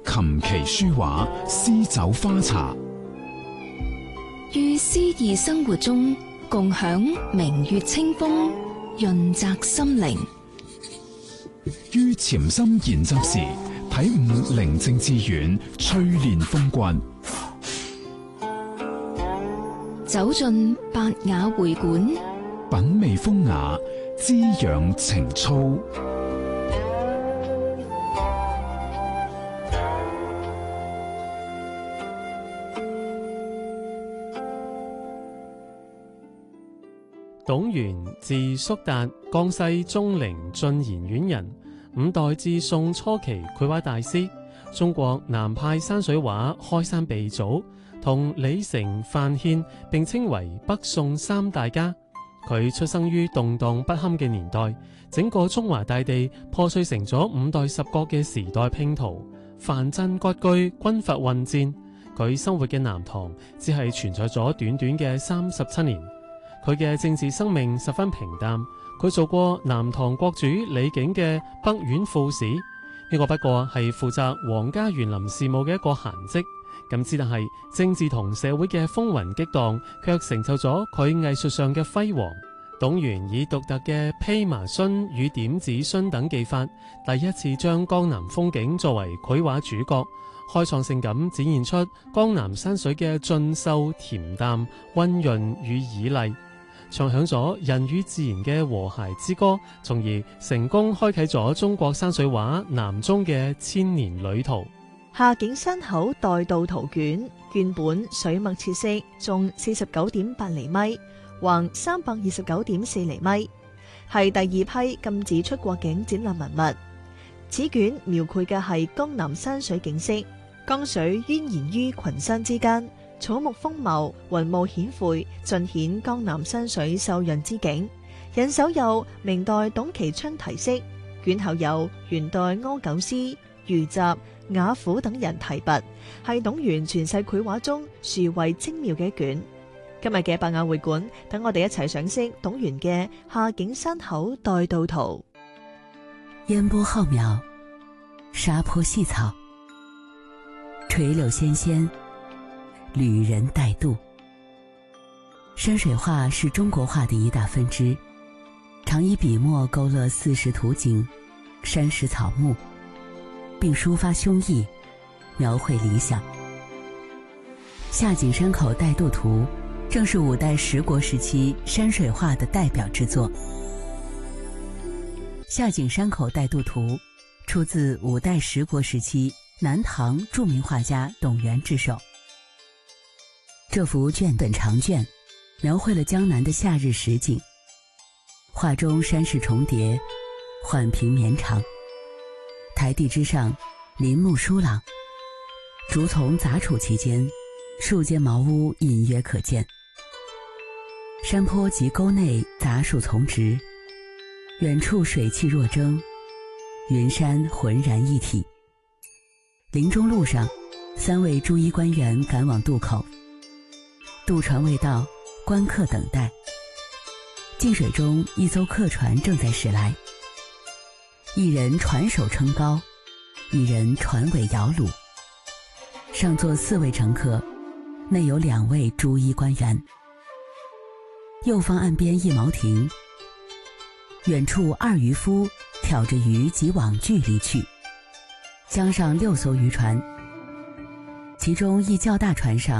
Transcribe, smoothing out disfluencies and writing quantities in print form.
琴棋書畫詩酒花茶， 於詩意生活中共享明月清風，潤澤心靈。 於潛心研習時體悟寧靜致遠，淬煉風骨。 走進百雅會館， 品味風雅，滋養情操。 董源，字叔達，江西鍾陵晉賢縣人，五代至宋初期繪畫大師，中國南派山水畫開山鼻祖，同李成、范獻並稱為北宋三大家。佢出生於動盪不堪嘅年代，整個中華大地破碎成咗五代十國嘅時代拼圖，藩鎮割據，軍閥混戰。佢生活嘅南唐只係存在咗短短嘅37年。佢嘅政治生命十分平淡，佢做過南唐國主李景嘅北院副使，呢個不過係負責皇家園林事務嘅一個閒職。咁之但係政治同社會嘅風雲激盪，卻成就咗佢藝術上嘅輝煌。董源以獨特嘅披麻皴與點子皴等技法，第一次將江南風景作為繪畫主角，開創性咁展現出江南山水嘅俊秀、恬淡、溫潤與綺麗，唱響咗人與自然嘅和諧之歌，從而成功開啟咗中國山水畫南中嘅千年旅途。 夏景山口待渡圖卷本水墨切色，重49.8厘米，橫329.4厘米，係第二批禁止出國境展覽文物。此卷描繪嘅係江南山水景色，江水蜿蜒於群山之間，草木豐茂，雲霧顯晦，盡顯江南山水秀潤之景。引手有明代董其昌題色，卷後有元代柯九思、余集、雅虎等人提拔，係董源傳世繪畫中殊為精妙嘅一卷。今日嘅百雅會館，等我哋一齊賞識董源嘅《夏景山口待渡圖》。 煙波浩渺，沙坡細草，垂柳纖纖，旅人帶渡。山水畫是中國畫的一大分支，常以筆墨勾勒四時圖景、山石草木，並抒發胸臆，描繪理想。夏景山口待渡圖正是五代十國時期山水畫的代表之作。夏景山口待渡圖出自五代十國時期南唐著名畫家董源之手。這幅卷本長卷描繪了江南的夏日實景，畫中山勢重疊，緩平綿長，台地之上林木疏朗，竹叢雜處其間，數間茅屋隱約可見。山坡及溝內雜樹叢植，遠處水氣若蒸，雲山渾然一體。林中路上，3位朱衣官員趕往渡口，渡船未到，官客等待。近水中一艘客船正在駛來，一人船首撐高，一人船尾搖橹，上座4位乘客，內有2位朱衣官員。右方岸邊一茅亭，遠處2漁夫挑着魚及網具離去。江上6艘漁船，其中一較大船上